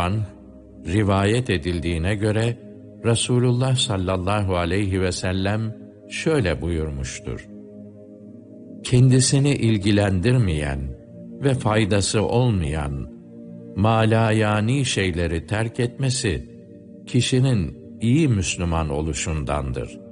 anh rivayet edildiğine göre Resulullah sallallahu aleyhi ve sellem şöyle buyurmuştur: kendisini ilgilendirmeyen ve faydası olmayan, malayani şeyleri terk etmesi, kişinin iyi Müslüman oluşundandır.